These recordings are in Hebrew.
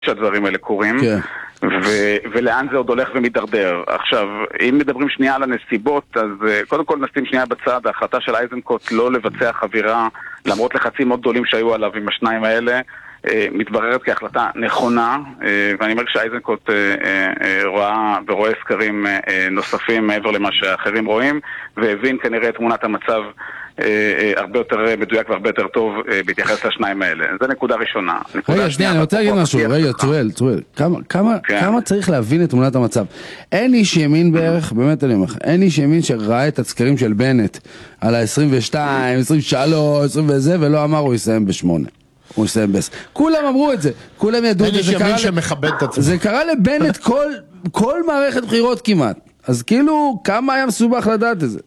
שהדברים האלה קורים, ולאן זה עוד הולך ומתדרדר. עכשיו, אם מדברים שנייה על הנסיבות, אז קודם כל נשים שנייה בצד, ההחלטה של אייזנקוט לא לבצע חבירה, למרות לחצים מאוד גדולים שהיו עליו עם השניים האלה, מתבררת כהחלטה נכונה, ואני אומר שאייזנקוט רואה סקרים נוספים מעבר למה שאחרים רואים, והבין כנראה תמונת המצב הרבה יותר מדויק והרבה יותר טוב בהתייחס לשניים האלה. זו נקודה ראשונה. רגע, שנייה, אני רוצה להגיד משהו. רגע, צורל, כמה צריך להבין את תמונת המצב? אין איש ימין בערך, באמת אני אומר, אין איש ימין שראה את הסקרים של בנט על ה-22, 23, 20 וזה, ולא אמר הוא יסיים ב8. הוא יסיים בס. כולם אמרו את זה, כולם ידעו את זה. זה קרה לבנט כל מערכת בחירות כמעט. אז כאילו, כמה היה מסובך לדעת את זה?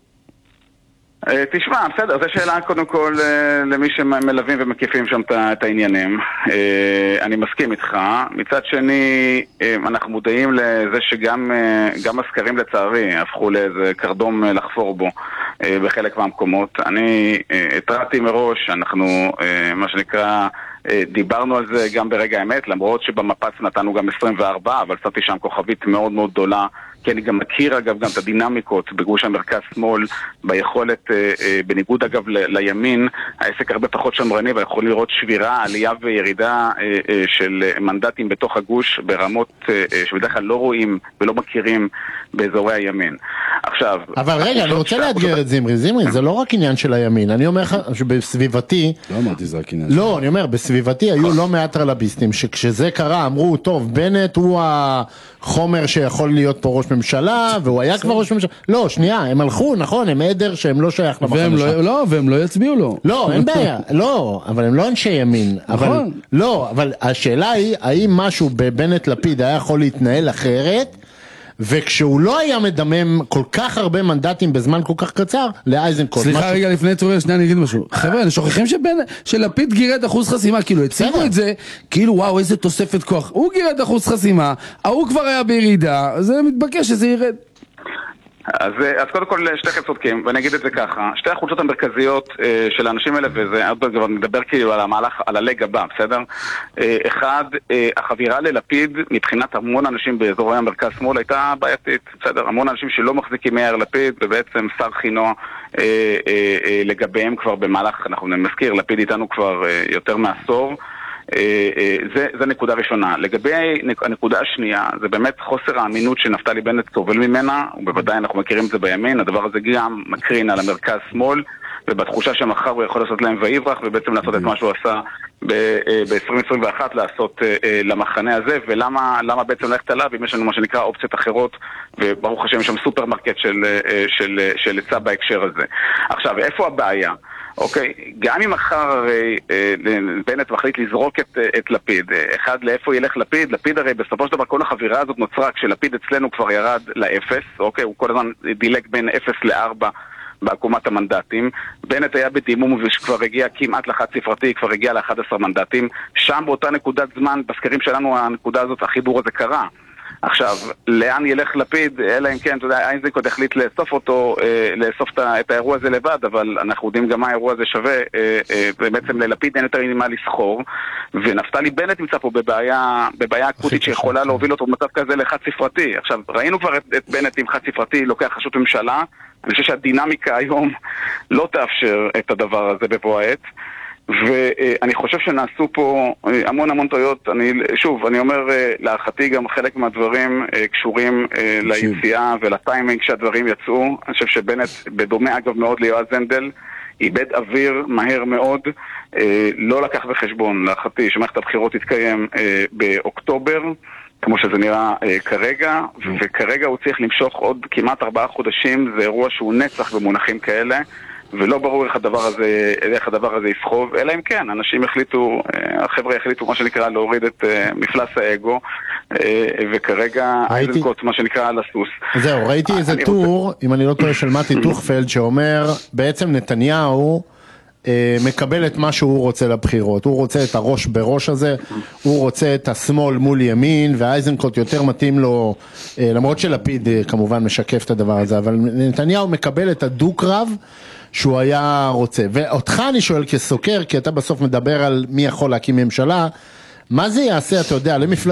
תשמע, בסדר, זו שאלה קודם כל למי שמלווים ומקיפים שם את העניינים. אני מסכים איתך. מצד שני, אנחנו מודעים לזה שגם הסקרים לצערי הפכו לאיזה קרדום לחפור בו בחלק מהמקומות. אני התרעתי מראש, אנחנו מה שנקרא דיברנו על זה גם ברגע האמת, למרות שבמפץ נתנו גם 24, אבל שמתי שם כוכבית מאוד מאוד גדולה, כי אני גם מכיר אגב גם את הדינמיקות בגוש המרכז שמאל, ביכולת, בניגוד אגב לימין, העסק הרבה פחות שמרני, ויכול לראות שבירה, עלייה וירידה של מנדטים בתוך הגוש, ברמות שבדרך כלל לא רואים ולא מכירים באזורי הימין. עכשיו... אבל רגע, אני רוצה לאתגר את זמרי, זה לא רק עניין של הימין, אני אומר לך שבסביבתי... לא אמרתי זה רק עניין. לא, אני אומר, בסביבתי היו לא מעט רלביסטים, שכשזה קרה אמרו, טוב, בנט הוא החומר שיכול להיות פה ראש ממשלה, והוא היה כבר ראש ממשלה. לא, שנייה, הם הלכו, נכון, הם עדר שהם לא שייך למחנה. לא, והם לא יצביעו לו. לא, אין בעיה, לא, אבל הם לא אנשי ימין. נכון. לא, אבל השאלה היא, האם משהו בבנט לפיד היה יכול להתנהל אחרת, וכשהוא לא היה מדמם כל כך הרבה מנדטים בזמן כל כך קצר, לאייזנקוט. סליחה רגע לפני צוריה, שנייה אני אגיד משהו. חבר'ה, אני שוכחים שלפיד גירד אחוז חסימה, כאילו הציגו את זה, כאילו וואו איזה תוספת כוח. הוא גירד אחוז חסימה, הוא כבר היה בירידה, זה מתבקש שזה ירד. אז קודם כל שתי צודקים, ואני אגיד את זה ככה, שתי החולשות המרכזיות של האנשים האלה, וזה כבר נדבר כאילו על המהלך, על הלג הבא, בסדר? אחד, החבירה ללפיד מבחינת המון אנשים באזורי המרכז שמאל הייתה בעייתית, בסדר? המון אנשים שלא מחזיקים מייר לפיד, ובעצם שר חינו לגביהם כבר במהלך, אנחנו נזכיר, לפיד איתנו כבר יותר מעשור, זה נקודה ראשונה. לגבי הנקודה השנייה, זה באמת חוסר האמינות שנפתלי בנט סובל ממנה, ובוודאי אנחנו מכירים את זה בימין, הדבר הזה גם מקרין על המרכז שמאל, ובתחושה שמחר הוא יכול לעשות להם ויברח, ובעצם לעשות את מה שהוא עשה ב-2021, לעשות למחנה הזה, ולמה בעצם ללכת עליו, אם יש לנו מה שנקרא אופציות אחרות, וברוך השם יש שם סופרמרקט של היצע בהקשר הזה. עכשיו, איפה הבעיה? אוקיי, גם אם מחר הרי בנט מחליט לזרוק את לפיד, אחד לאיפה ילך לפיד? לפיד הרי בסופו של דבר כל החבירה הזאת נוצרה כשלפיד אצלנו כבר ירד לאפס, אוקיי, הוא כל הזמן דילג בין 0 ל-4 בעקומת המנדטים, בנט היה בדימום וכבר הגיע כמעט לחד ספרתי, כבר הגיע ל-11 מנדטים, שם באותה נקודת זמן, בסקרים שלנו הנקודה הזאת, החיבור הזה קרה. עכשיו, לאן ילך לפיד, אלא אם כן, אתה יודע, אייזנקוט החליט לאסוף אותו, לאסוף את האירוע הזה לבד, אבל אנחנו יודעים גם מה האירוע הזה שווה, ובעצם ללפיד אין יותר מה לסחור, ונפתלי בנט נמצא פה בבעיה אקוטית שיכולה להוביל אותו במצב כזה לחד ספרתי. עכשיו, ראינו כבר את בנט עם חד ספרתי, לוקח ראשות ממשלה, אני חושב שהדינמיקה היום לא תאפשר את הדבר הזה בבוא העת, ואני חושב שנעשו פה המון טעויות. אני אומר להערכתי גם חלק מהדברים קשורים ליציאה ולטיימינג שהדברים יצאו. אני חושב שבנט בדומה אגב מאוד ליועז הנדל איבד אוויר מהר מאוד, לא לקח בחשבון להערכתי שמערכת הבחירות תתקיים באוקטובר כמו שזה נראה כרגע, וכרגע הוא צריך למשוך עוד כמעט 4 חודשים. זה אירוע שהוא נצח במונחים כאלה, ולא ברור איך הדבר הזה יסחוב, אלא אם כן, החבר'ה החליטו מה שנקרא להוריד את מפלס האגו, וכרגע אייזנקוט מה שנקרא על הסוס. זהו, ראיתי איזה טור, אם אני לא טועה, של מתי טוכפלד, שאומר, בעצם נתניהו מקבל את מה שהוא רוצה לבחירות, הוא רוצה את הראש בראש הזה, הוא רוצה את השמאל מול ימין, ואייזנקוט יותר מתאים לו, למרות שלפיד כמובן משקף את הדבר הזה, אבל נתניהו מקבל את הדו-קרב, שהוא היה רוצה. ואותך אני שואל כסוקר, כי אתה בסוף מדבר על מי יכול להקים ממשלה, מה זה יעשה, אתה יודע, למפלגות